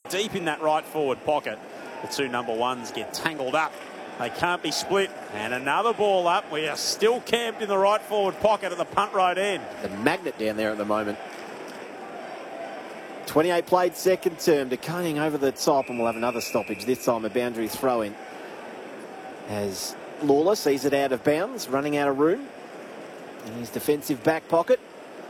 deep in that right forward pocket. The two number ones get tangled up. They can't be split. And another ball up. We are still camped in the right forward pocket at the punt road end. The magnet down there at the moment. 28 played second term. De Koning over the top, and we'll have another stoppage. This time a boundary throw in. As Lawler sees it out of bounds, running out of room in his defensive back pocket.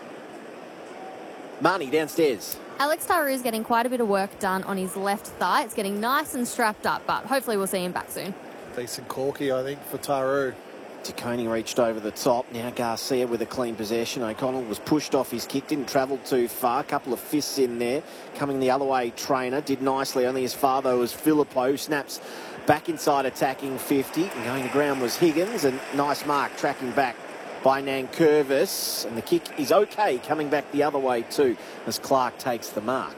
Marnie downstairs. Alex Taru is getting quite a bit of work done on his left thigh. It's getting nice and strapped up, but hopefully we'll see him back soon. Decent corky, I think, for Taru. De Koning reached over the top. Now Garcia with a clean possession. O'Connell was pushed off his kick, didn't travel too far. A couple of fists in there. Coming the other way, Trainer did nicely. Only his father was Filippo. Snaps back inside attacking 50. And going to ground was Higgins. And nice mark tracking back by Nankervis. And the kick is okay coming back the other way too as Clark takes the mark.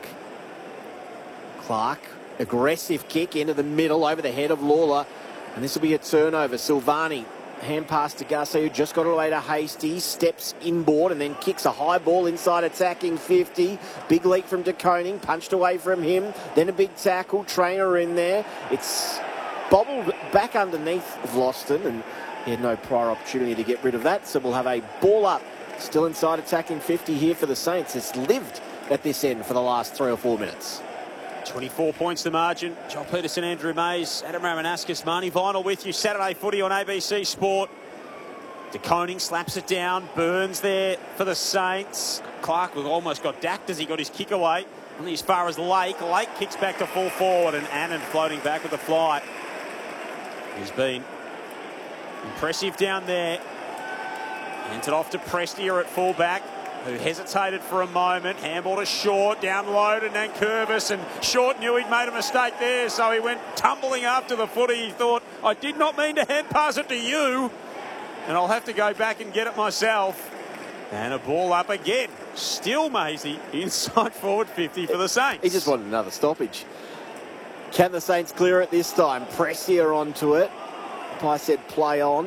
Clark, aggressive kick into the middle over the head of Lawler. And this will be a turnover. Silvani, hand pass to Garcia, who just got away to Hasty, steps inboard and then kicks a high ball inside attacking 50. Big leap from De Koning, punched away from him. Then a big tackle, Trainer in there. It's bobbled back underneath Vlosten, and he had no prior opportunity to get rid of that. So we'll have a ball up, still inside attacking 50 here for the Saints. It's lived at this end for the last 3 or 4 minutes. 24 points the margin. Joel Peterson, Andrew Mays, Adam Ramanauskas, Marnie Vinyl with you. Saturday footy on ABC Sport. De Koning slaps it down. Burns there for the Saints. Clark almost got dacked as he got his kick away. Only as far as Lake. Lake kicks back to full forward, and Annan floating back with the fly. He's been impressive down there. Hands it off to Prestia at fullback, who hesitated for a moment. Handball to Short, down low to Nankervis, and Short knew he'd made a mistake there, so he went tumbling after the footy. He thought, I did not mean to hand pass it to you, and I'll have to go back and get it myself. And a ball up again. Still Maisie, inside forward 50 for the Saints. He just wanted another stoppage. Can the Saints clear it this time? Prestia onto it. I said play on.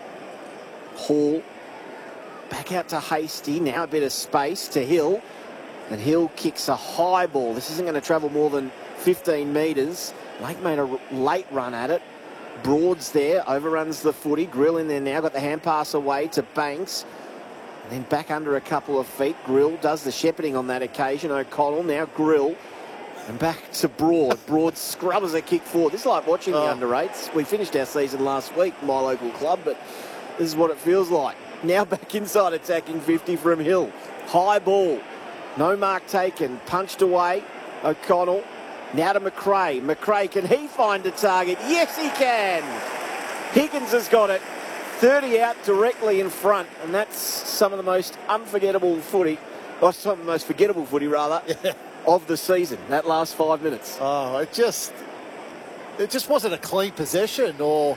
Hall. Back out to Hasty. Now a bit of space to Hill. And Hill kicks a high ball. This isn't going to travel more than 15 metres. Lake made a late run at it. Broad's there. Overruns the footy. Grill in there now. Got the hand pass away to Banks. And then back under a couple of feet. Grill does the shepherding on that occasion. O'Connell. Now Grill. And back to Broad. Broad scrubbers a kick forward. This is like watching the under-8s. We finished our season last week, my local club, but this is what it feels like. Now back inside attacking 50 from Hill. High ball. No mark taken. Punched away. O'Connell. Now to McRae. McRae, can he find a target? Yes, he can. Higgins has got it. 30 out directly in front. And that's some of the most unforgettable footy, or some of the most forgettable footy, rather, of the season, that last 5 minutes. Oh, it just wasn't a clean possession or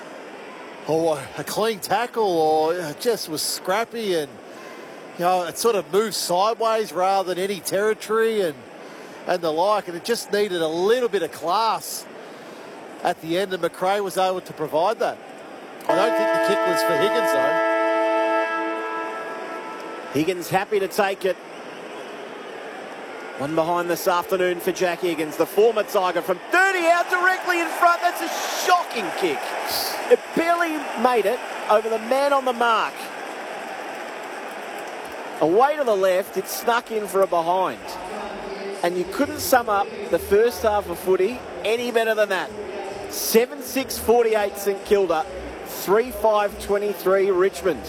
a clean tackle, or it just was scrappy, and it sort of moved sideways rather than any territory and the like, and it just needed a little bit of class at the end, and McRae was able to provide that. I don't think the kick was for Higgins though. Higgins happy to take it. One behind this afternoon for Jack Higgins, the former Tiger, from 30 out directly in front. That's a shocking kick. It barely made it over the man on the mark. Away to the left, it snuck in for a behind. And you couldn't sum up the first half of footy any better than that. 7-6-48 St Kilda, 3-5-23 Richmond.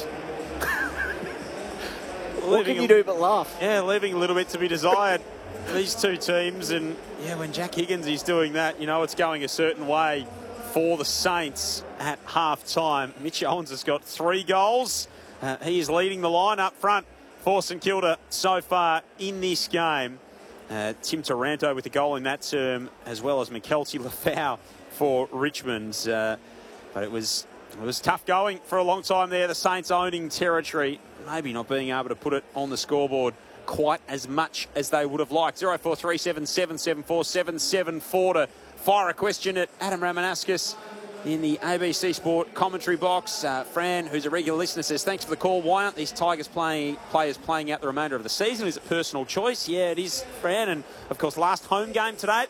What can you do but laugh? Yeah, leaving a little bit to be desired. These two teams, and yeah, when Jack Higgins is doing that, you know it's going a certain way for the Saints at half-time. Mitch Owens has got 3 goals. He is leading the line up front for St Kilda so far in this game. Tim Taranto with a goal in that term, as well as McKelty Lafau for Richmond. But it was tough going for a long time there. The Saints owning territory, maybe not being able to put it on the scoreboard quite as much as they would have liked. 0437 774 774 to fire a question at Adam Ramanauskas in the ABC Sport commentary box. Fran, who's a regular listener, says, thanks for the call. Why aren't these Tigers players playing out the remainder of the season? Is it personal choice? Yeah, it is, Fran. And, of course, last home game today.